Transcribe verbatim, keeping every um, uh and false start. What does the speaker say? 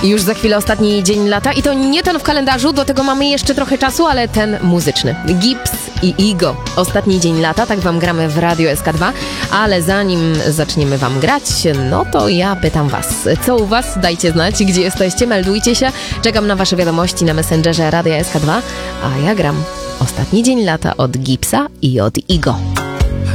Już za chwilę ostatni dzień lata i to nie ten w kalendarzu, do tego mamy jeszcze trochę czasu, ale ten muzyczny. Gips i Igo. Ostatni dzień lata, tak wam gramy w Radio S K dwa, ale zanim zaczniemy wam grać, no to ja pytam was, co u was? Dajcie znać, gdzie jesteście, meldujcie się. Czekam na wasze wiadomości na Messengerze Radia S K dwa, a ja gram Ostatni dzień lata od Gipsa i od Igo.